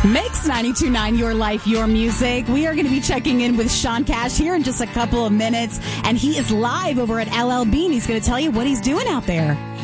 Makes 92.9 Your Life, Your Music. We are going to be checking in with Sean Cash here in just a couple of minutes. And he is live over at LL Bean. He's going to tell you what he's doing out there.